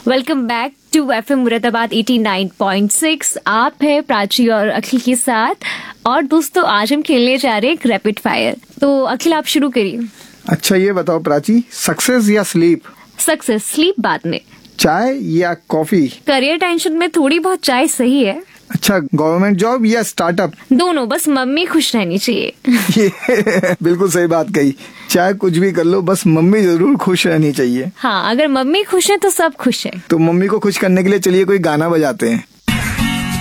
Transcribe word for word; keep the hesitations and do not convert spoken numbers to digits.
Welcome back to FM Moradabad नवासी point six. आप है प्राची और अखिल के साथ। और दोस्तों, आज हम खेलने जा रहे हैं एक रैपिड फायर। तो अखिल, आप शुरू करिए। अच्छा, ये बताओ प्राची, सक्सेस या स्लीप? सक्सेस, स्लीप बाद में। चाय या कॉफी? करियर टेंशन में थोड़ी बहुत चाय सही है। अच्छा, गवर्नमेंट जॉब या स्टार्टअप? दोनों, बस मम्मी खुश रहनी चाहिए। ये बिल्कुल सही बात कही। चाहे कुछ भी कर लो, बस मम्मी जरूर खुश रहनी चाहिए। हाँ, अगर मम्मी खुश है तो सब खुश है। तो मम्मी को खुश करने के लिए चलिए कोई गाना बजाते हैं।